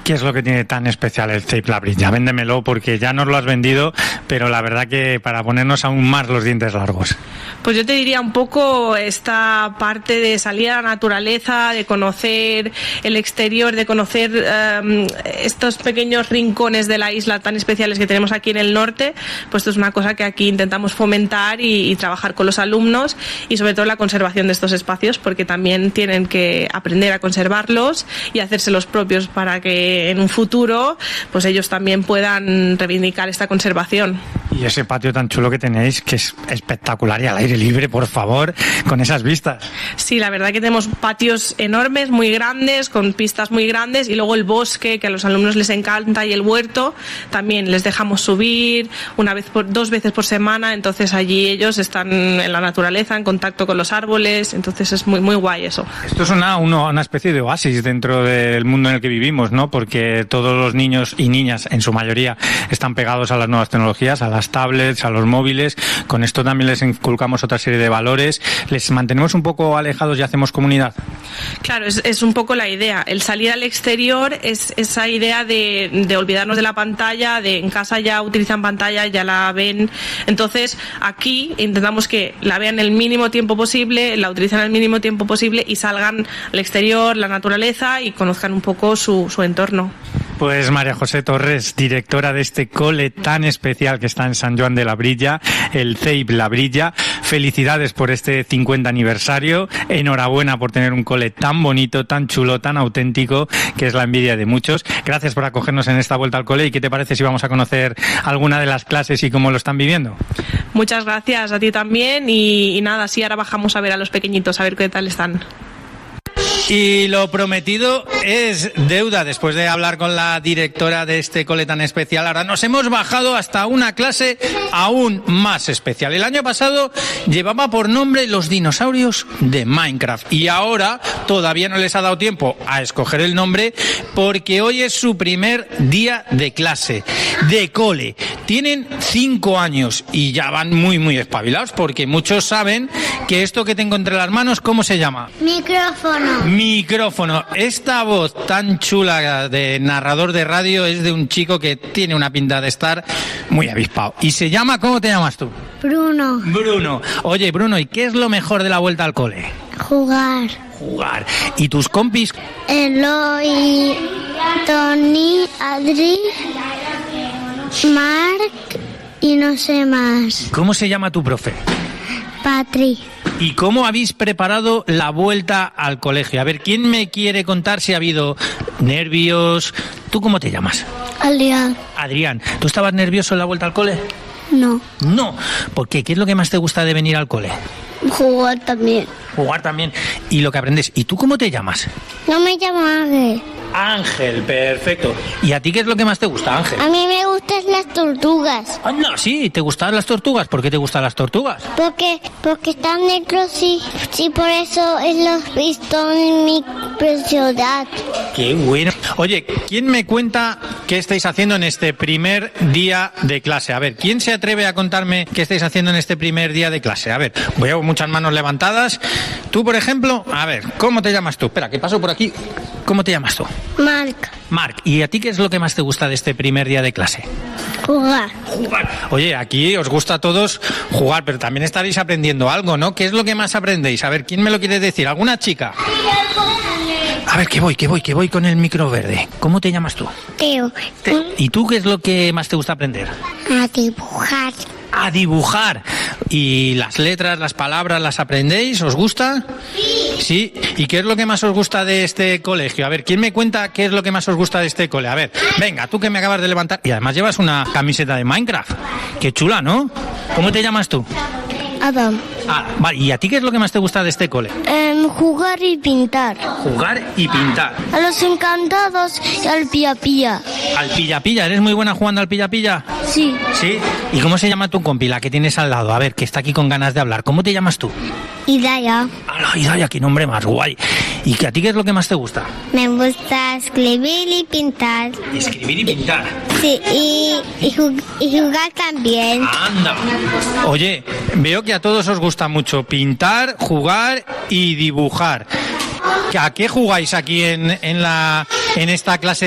¿Qué es lo que tiene tan especial el Ceip Labrilla? Véndemelo, porque ya nos lo has vendido, pero la verdad que para ponernos aún más los dientes largos. Pues yo te diría un poco esta parte de salir a la naturaleza, de conocer el exterior, de conocer estos pequeños rincones de la isla tan especiales que tenemos aquí en el norte. Pues esto es una cosa que aquí intentamos fomentar y trabajar con los alumnos, y sobre todo la conservación de estos espacios, porque también tienen que aprender a conservarlos y hacérselos propios para que en un futuro pues ellos también puedan reivindicar esta conservación. Y ese patio tan chulo que tenéis, que es espectacular y al aire libre, por favor, con esas vistas. Sí, la verdad que tenemos patios enormes, muy grandes, con pistas muy grandes, y luego el bosque, que a los alumnos les encanta, y el huerto también les dejamos subir dos veces por semana. Entonces allí ellos están en la naturaleza, en contacto con los árboles, entonces es muy, muy guay eso. Esto es una especie de oasis dentro del mundo en el que vivimos, ¿no? Porque todos los niños y niñas, en su mayoría, están pegados a las nuevas tecnologías, a las tablets, a los móviles. Con esto también les inculcamos otra serie de valores. Les mantenemos un poco alejados y hacemos comunidad. Claro, es un poco la idea. El salir al exterior es esa idea de olvidarnos de la pantalla, de en casa ya utilizan pantalla, ya la ven. Entonces, aquí intentamos que la vean el mínimo tiempo posible, la utilicen el mínimo tiempo posible y salgan al exterior, la naturaleza, y conozcan un poco su entorno. Pues María José Torres, directora de este cole tan especial que está en San Joan de Labrilla, el Ceip Labrilla. Felicidades por este 50 aniversario. Enhorabuena por tener un cole tan bonito, tan chulo, tan auténtico, que es la envidia de muchos. Gracias por acogernos en esta vuelta al cole. ¿Y qué te parece si vamos a conocer alguna de las clases y cómo lo están viviendo? Muchas gracias a ti también, y nada, sí, ahora bajamos a ver a los pequeñitos, a ver qué tal están. Y lo prometido es deuda. Después de hablar con la directora de este cole tan especial, ahora nos hemos bajado hasta una clase aún más especial. El año pasado llevaba por nombre Los dinosaurios de Minecraft, y ahora todavía no les ha dado tiempo a escoger el nombre, porque hoy es su primer día de clase, de cole. Tienen 5 años y ya van muy, muy espabilados, porque muchos saben que esto que tengo entre las manos, ¿cómo se llama? Micrófono. Esta voz tan chula de narrador de radio es de un chico que tiene una pinta de estar muy avispado. Y se llama, ¿cómo te llamas tú? Bruno. Bruno. Oye, Bruno, ¿y qué es lo mejor de la vuelta al cole? Jugar. ¿Y tus compis? Eloy, Tony, Adri, Marc y no sé más. ¿Cómo se llama tu profe? Patri. ¿Y cómo habéis preparado la vuelta al colegio? A ver, ¿quién me quiere contar si ha habido nervios? ¿Tú cómo te llamas? Adrián. ¿Tú estabas nervioso en la vuelta al cole? No. No. ¿Por qué? ¿Qué es lo que más te gusta de venir al cole? Jugar también. Y lo que aprendes. ¿Y tú cómo te llamas? No me llamo Ángel. Ángel, perfecto. ¿Y a ti qué es lo que más te gusta, Ángel? A mí me gustan las tortugas. Anda, sí, ¿te gustan las tortugas? ¿Por qué te gustan las tortugas? Porque están negros, sí, por eso es los visto en mi ciudad. Qué bueno. Oye, ¿quién me cuenta qué estáis haciendo en este primer día de clase? A ver, ¿quién se atreve a contarme qué estáis haciendo en este primer día de clase? A ver, veo muchas manos levantadas. Tú, por ejemplo, a ver, ¿cómo te llamas tú? Espera, que paso por aquí. ¿Cómo te llamas tú? Marc. ¿Y a ti qué es lo que más te gusta de este primer día de clase? Jugar. Oye, aquí os gusta a todos jugar, pero también estaréis aprendiendo algo, ¿no? ¿Qué es lo que más aprendéis? A ver, ¿quién me lo quiere decir? ¿Alguna chica? A ver, que voy con el micro verde. ¿Cómo te llamas tú? Teo. ¿Y tú qué es lo que más te gusta aprender? A dibujar. A dibujar. ¿Y las letras, las palabras, las aprendéis? ¿Os gusta? Sí. ¿Y qué es lo que más os gusta de este colegio? A ver, ¿quién me cuenta qué es lo que más os gusta de este cole? A ver, venga, tú que me acabas de levantar. Y además llevas una camiseta de Minecraft. Qué chula, ¿no? ¿Cómo te llamas tú? Adam. Vale, ¿y a ti qué es lo que más te gusta de este cole? Jugar y pintar. A los encantados y al pilla-pilla. ¿Al pilla-pilla? ¿Eres muy buena jugando al pilla-pilla? Sí. ¿Sí? ¿Y cómo se llama tu compi, la que tienes al lado? A ver, que está aquí con ganas de hablar. ¿Cómo te llamas tú? Hidaya. Hidaya, qué nombre más guay. ¿Y a ti qué es lo que más te gusta? Me gusta escribir y pintar. ¿Escribir y pintar? Sí, y jugar también. ¡Anda! Oye, veo que a todos os gusta mucho pintar, jugar y dibujar. ¿A qué jugáis aquí en esta clase